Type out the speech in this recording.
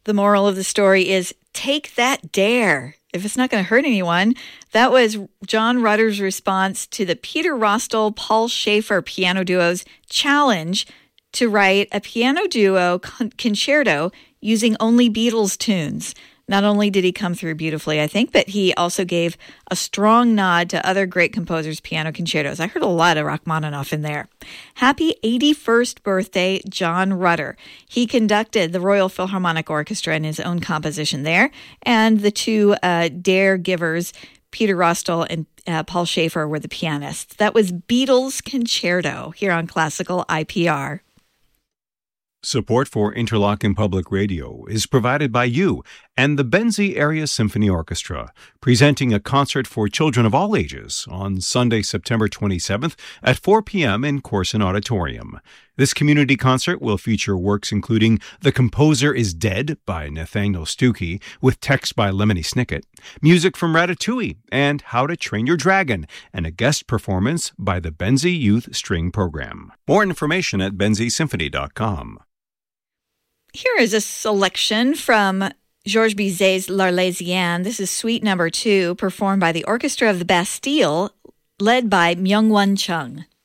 The moral of the story is take that dare. If it's not going to hurt anyone. That was John Rutter's response to the Peter Rostel, Paul Schaefer piano duo's challenge to write a piano duo concerto using only Beatles tunes. Not only did he come through beautifully, I think, but he also gave a strong nod to other great composers' piano concertos. I heard a lot of Rachmaninoff in there. Happy 81st birthday, John Rutter. He conducted the Royal Philharmonic Orchestra in his own composition there, and the two dare givers, Peter Rostel and Paul Schaefer, were the pianists. That was Beatles Concerto here on Classical IPR. Support for Interlochen Public Radio is provided by you and the Benzie Area Symphony Orchestra, presenting a concert for children of all ages on Sunday, September 27th at 4 p.m. in Corson Auditorium. This community concert will feature works including The Composer is Dead by Nathaniel Stuckey, with text by Lemony Snicket, music from Ratatouille, and How to Train Your Dragon, and a guest performance by the Benzie Youth String Program. More information at benziesymphony.com. Here is a selection from Georges Bizet's L'Arlésienne. This is Suite Number 2, performed by the Orchestra of the Bastille, led by Myung-Whun Chung.